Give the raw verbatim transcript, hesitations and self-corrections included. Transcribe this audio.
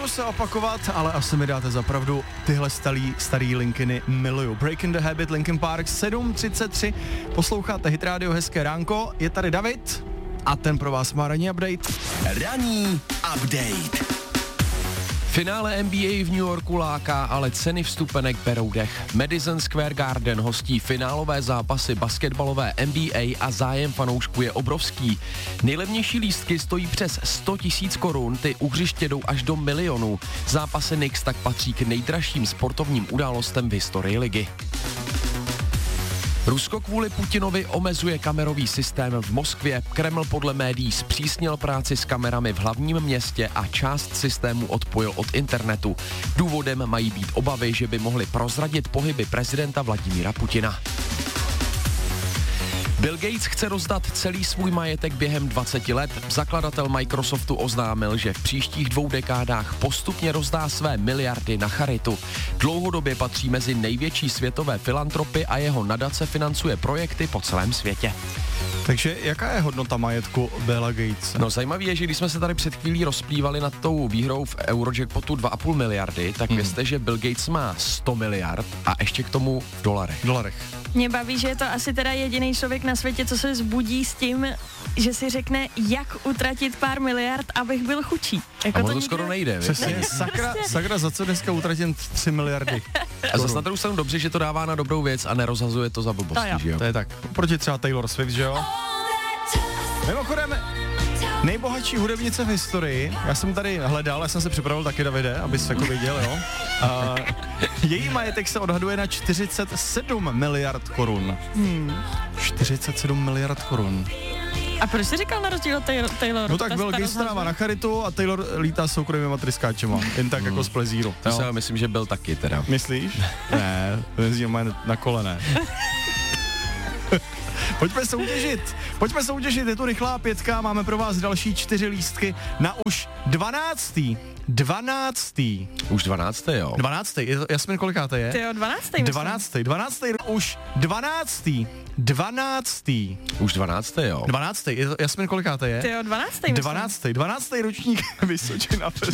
Nebudu se opakovat, ale asi mi dáte za pravdu, tyhle starý, starý Linkiny miluju. Breaking the Habit, Linkin Park, sedm třicet tři, posloucháte Hit Radio, hezké ránko, je tady David a ten pro vás má ranní update. Ranní update. Finále N B A v New Yorku láká, ale ceny vstupenek berou dech. Madison Square Garden hostí finálové zápasy basketbalové N B A a zájem fanoušků je obrovský. Nejlevnější lístky stojí přes sto tisíc korun, ty u hřiště jdou až do milionu. Zápasy Knicks tak patří k nejdražším sportovním událostem v historii ligy. Rusko kvůli Putinovi omezuje kamerový systém v Moskvě. Kreml podle médií zpřísnil práci s kamerami v hlavním městě a část systému odpojil od internetu. Důvodem mají být obavy, že by mohli prozradit pohyby prezidenta Vladimíra Putina. Bill Gates chce rozdat celý svůj majetek během dvaceti let. Zakladatel Microsoftu oznámil, že v příštích dvou dekádách postupně rozdá své miliardy na charitu. Dlouhodobě patří mezi největší světové filantropy a jeho nadace financuje projekty po celém světě. Takže jaká je hodnota majetku Billa Gatese? No zajímavé je, že když jsme se tady před chvílí rozplývali nad tou výhrou v Eurojackpotu dva a půl miliardy, tak hmm. vězte, že Bill Gates má sto miliard a ještě k tomu v dolarech. V dolarech. Mě baví, že je to asi teda jediný člověk na světě, co se zbudí s tím, že si řekne, jak utratit pár miliard, abych byl chudší. Jako a to, to skoro nikdo... nejde. Přesně, ne, sakra, sakra, za co dneska utratím tři miliardy. A zase na druhou stranu dobře, že to dává na dobrou věc a nerozhazuje to za blbosti, to že jo? To je tak. Proti třeba Taylor Swift, že jo? Mimochodem, nejbohatší hudebnice v historii, já jsem tady hledal, já jsem se připravil taky, Davide, abys jako viděl, jo? A její majetek se odhaduje na čtyřicet sedm miliard korun. Hmm. čtyřicet sedm miliard korun. A proč jsi říkal na rozdíl od Taylor? Taylor no tak Bill Gates dává na charitu a Taylor lítá soukromýma tryskáčema, jen tak hmm. jako z plezíru. To se myslím, že byl taky teda. Myslíš? Ne, to jezdí na kolené. Pojďme soutěžit, pojďme soutěžit, je to rychlá pětka, máme pro vás další čtyři lístky na už dvanáctý. Dvanáctý. Už dvanáctý, jo. Dvanáctý, Jasmin, kolikáté je? Ty jo, dvanáctý. Dvanáctý, dvanáctý, už dvanáctý. Dvanáctý. Už dvanáctý, jo. Dvanáctý, Jasmin, kolikáté je? Ty jo, dvanáctý. Dvanáctý, dvanáctý ročník Vysočina Fest.